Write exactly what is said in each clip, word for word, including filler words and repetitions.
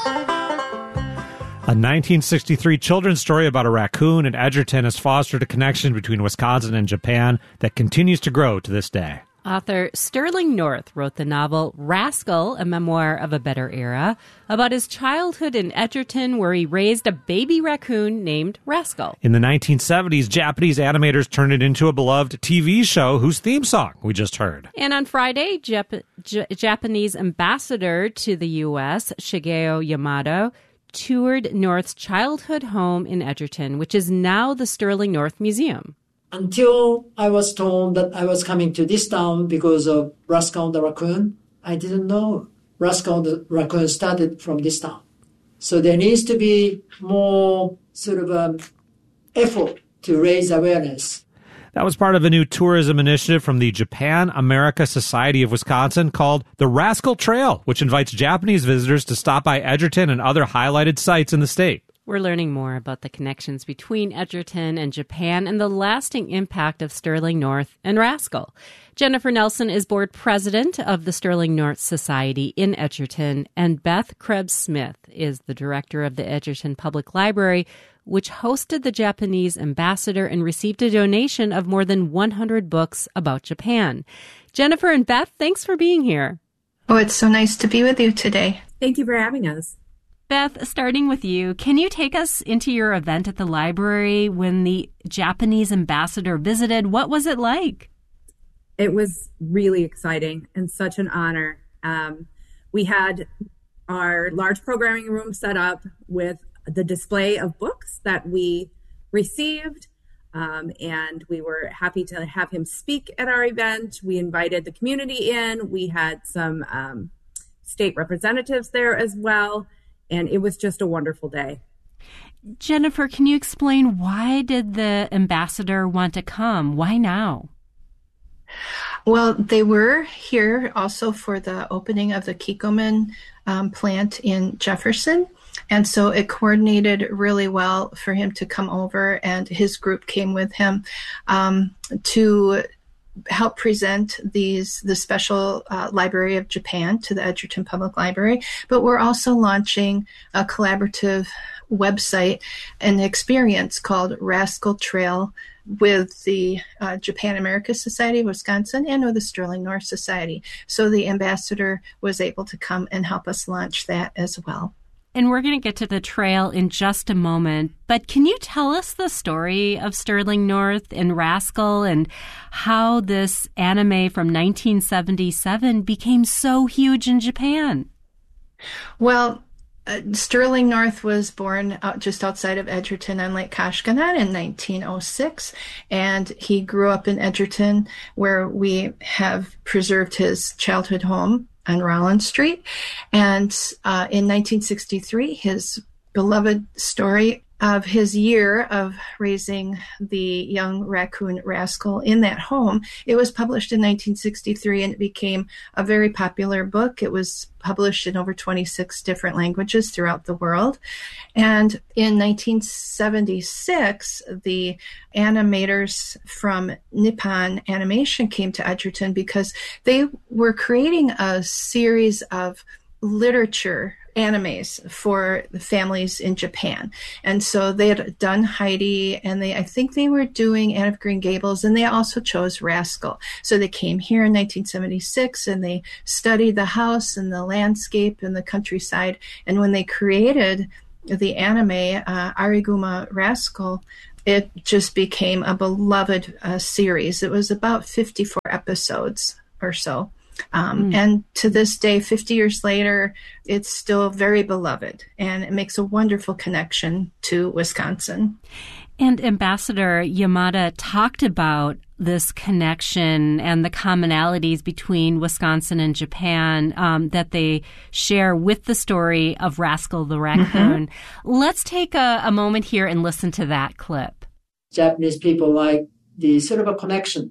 A nineteen sixty-three children's story about a raccoon in Edgerton has fostered a connection between Wisconsin and Japan that continues to grow to this day. Author Sterling North wrote the novel Rascal, a memoir of a better era, about his childhood in Edgerton where he raised a baby raccoon named Rascal. In the nineteen seventies, Japanese animators turned it into a beloved T V show whose theme song we just heard. And on Friday, Jap- J- Japanese ambassador to the U S, Shigeo Yamato, toured North's childhood home in Edgerton, which is now the Sterling North Museum. Until I was told that I was coming to this town because of Rascal the Raccoon, I didn't know Rascal the Raccoon started from this town. So there needs to be more sort of um, effort to raise awareness. That was part of a new tourism initiative from the Japan America Society of Wisconsin called the Rascal Trail, which invites Japanese visitors to stop by Edgerton and other highlighted sites in the state. We're learning more about the connections between Edgerton and Japan and the lasting impact of Sterling North and Rascal. Jennifer Nelson is board president of the Sterling North Society in Edgerton, and Beth Krebs-Smith is the director of the Edgerton Public Library, which hosted the Japanese ambassador and received a donation of more than one hundred books about Japan. Jennifer and Beth, thanks for being here. Oh, it's so nice to be with you today. Thank you for having us. Beth, starting with you, can you take us into your event at the library when the Japanese ambassador visited? What was it like? It was really exciting and such an honor. Um, we had our large programming room set up with the display of books that we received, um, and we were happy to have him speak at our event. We invited the community in. We had some um, state representatives there as well, and it was just a wonderful day. Jennifer, can you explain why did the ambassador want to come? Why now? Well, they were here also for the opening of the Kikkoman um, plant in Jefferson. And so it coordinated really well for him to come over, and his group came with him um, to help present these the special uh, Library of Japan to the Edgerton Public Library. But we're also launching a collaborative website, an experience called Rascal Trail with the uh, Japan America Society of Wisconsin and with the Sterling North Society. So the ambassador was able to come and help us launch that as well. And we're going to get to the trail in just a moment, but can you tell us the story of Sterling North and Rascal and how this anime from nineteen seventy-seven became so huge in Japan? Well, uh, Sterling North was born out just outside of Edgerton on Lake Koshkonong in nineteen oh six, and he grew up in Edgerton, where we have preserved his childhood home on Rollins Street. And uh, in nineteen sixty-three, his beloved story of his year of raising the young raccoon Rascal in that home, it was published in nineteen sixty-three, and it became a very popular book. It was published in over twenty-six different languages throughout the world. And in nineteen seventy-six, the animators from Nippon Animation came to Edgerton because they were creating a series of literature animes for the families in Japan. And so they had done Heidi, and they I think they were doing Anne of Green Gables, and they also chose Rascal. So they came here in nineteen seventy-six, and they studied the house and the landscape and the countryside. And when they created the anime, uh, Ariguma Rascal, it just became a beloved uh, series. It was about fifty-four episodes or so. Um, mm. And to this day, fifty years later, it's still very beloved, and it makes a wonderful connection to Wisconsin. And Ambassador Yamada talked about this connection and the commonalities between Wisconsin and Japan um, that they share with the story of Rascal the Raccoon. Mm-hmm. Let's take a, a moment here and listen to that clip. Japanese people like the sort of a connection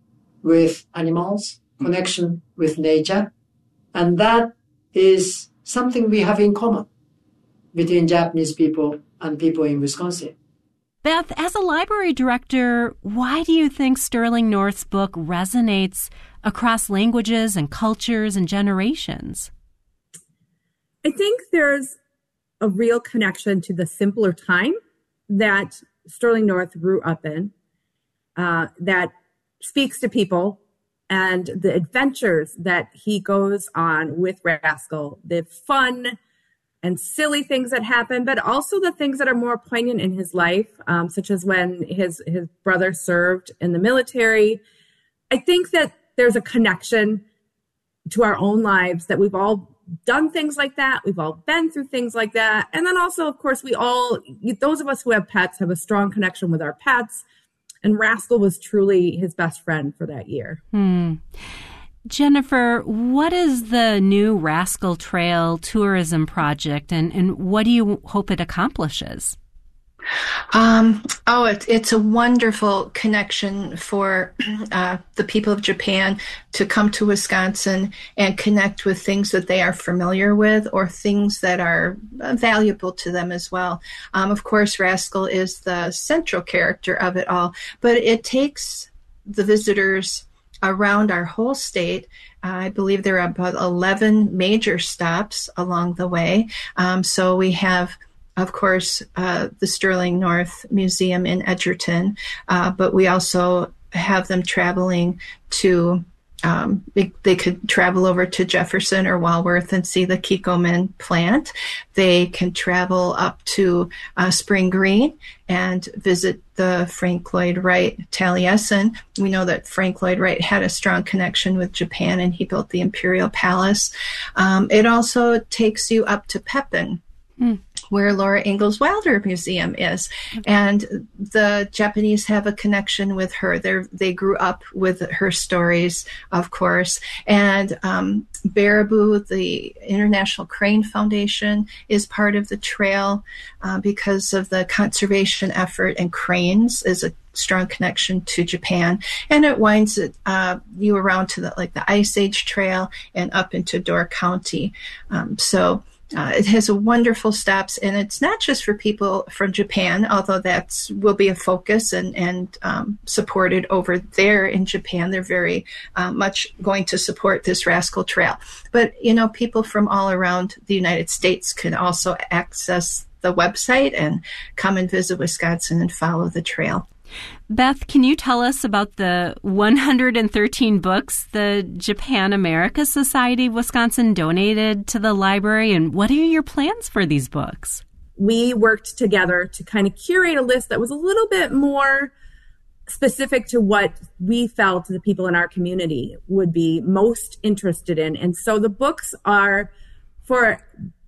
with animals, connection with nature, and that is something we have in common between Japanese people and people in Wisconsin. Beth, as a library director, why do you think Sterling North's book resonates across languages and cultures and generations? I think there's a real connection to the simpler time that Sterling North grew up in, uh, that speaks to people and the adventures that he goes on with Rascal, the fun and silly things that happen, but also the things that are more poignant in his life, um, such as when his, his brother served in the military. I think that there's a connection to our own lives, that we've all done things like that. We've all been through things like that. And then also, of course, we all, those of us who have pets have a strong connection with our pets. And Rascal was truly his best friend for that year. Hmm. Jennifer, what is the new Rascal Trail tourism project, and, and what do you hope it accomplishes? Um, oh, it, it's a wonderful connection for uh, the people of Japan to come to Wisconsin and connect with things that they are familiar with or things that are uh, valuable to them as well. Um, of course, Rascal is the central character of it all, but it takes the visitors around our whole state. Uh, I believe there are about eleven major stops along the way. Um, so we have, of course, uh, the Sterling North Museum in Edgerton, uh, but we also have them traveling to, um, they, they could travel over to Jefferson or Walworth and see the Kikkoman plant. They can travel up to uh, Spring Green and visit the Frank Lloyd Wright Taliesin. We know that Frank Lloyd Wright had a strong connection with Japan, and he built the Imperial Palace. Um, it also takes you up to Pepin, mm. where Laura Ingalls Wilder Museum is. And the Japanese have a connection with her. They're, they grew up with her stories, of course. And um, Baraboo, the International Crane Foundation, is part of the trail uh, because of the conservation effort, and cranes is a strong connection to Japan. And it winds it, uh, you around to the, like the Ice Age Trail and up into Door County. Um, so Uh, it has a wonderful stops, and it's not just for people from Japan, although that's will be a focus and, and um, supported over there in Japan. They're very uh, much going to support this Rascal Trail. But, you know, people from all around the United States can also access the website and come and visit Wisconsin and follow the trail. Beth, can you tell us about the one hundred thirteen books the Japan America Society of Wisconsin donated to the library, and what are your plans for these books? We worked together to kind of curate a list that was a little bit more specific to what we felt the people in our community would be most interested in. And so the books are for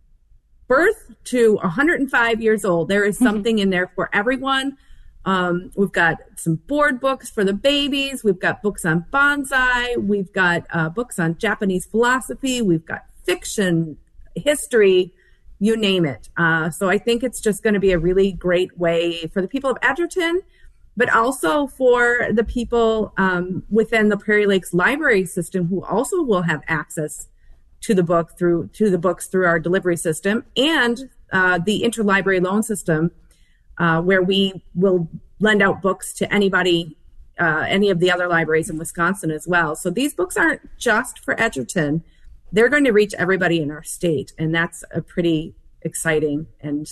birth to one hundred five years old. There is something mm-hmm. in there for everyone. Um, we've got some board books for the babies. We've got books on bonsai. We've got uh, books on Japanese philosophy. We've got fiction, history, you name it. Uh, so I think it's just going to be a really great way for the people of Edgerton, but also for the people um, within the Prairie Lakes Library System, who also will have access to the book through to the books through our delivery system, and uh, the interlibrary loan system. Uh, where we will lend out books to anybody, uh, any of the other libraries in Wisconsin as well. So these books aren't just for Edgerton. They're going to reach everybody in our state. And that's a pretty exciting and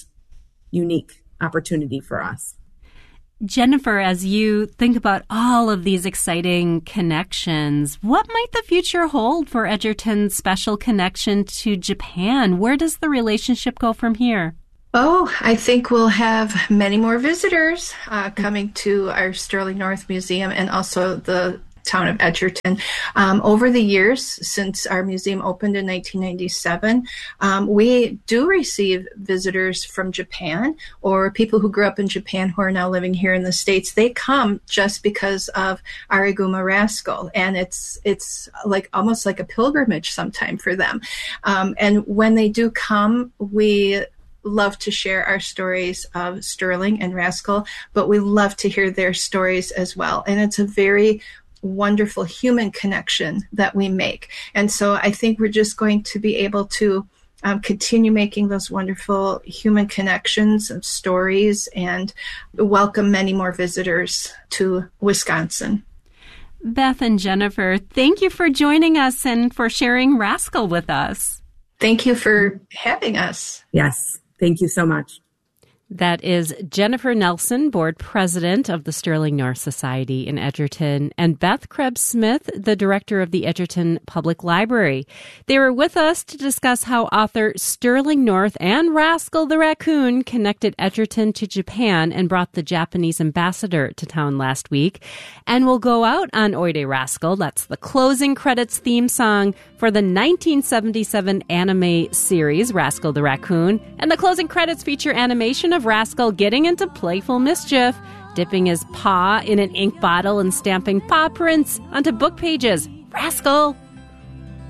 unique opportunity for us. Jennifer, as you think about all of these exciting connections, what might the future hold for Edgerton's special connection to Japan? Where does the relationship go from here? Oh, I think we'll have many more visitors uh, coming to our Sterling North Museum and also the town of Edgerton. Um, over the years, since our museum opened in nineteen ninety-seven, um, we do receive visitors from Japan or people who grew up in Japan who are now living here in the States. They come just because of Ariguma Rascal, and it's it's like almost like a pilgrimage sometime for them. Um, and when they do come, we love to share our stories of Sterling and Rascal, but we love to hear their stories as well. And it's a very wonderful human connection that we make. And so I think we're just going to be able to um, continue making those wonderful human connections and stories and welcome many more visitors to Wisconsin. Beth and Jennifer, thank you for joining us and for sharing Rascal with us. Thank you for having us. Yes. Thank you so much. That is Jennifer Nelson, board president of the Sterling North Society in Edgerton, and Beth Krebs-Smith, the director of the Edgerton Public Library. They were with us to discuss how author Sterling North and Rascal the Raccoon connected Edgerton to Japan and brought the Japanese ambassador to town last week. And we'll go out on Oide Rascal. That's the closing credits theme song for the nineteen seventy-seven anime series, Rascal the Raccoon. And the closing credits feature animation of Rascal getting into playful mischief, dipping his paw in an ink bottle and stamping paw prints onto book pages. Rascal!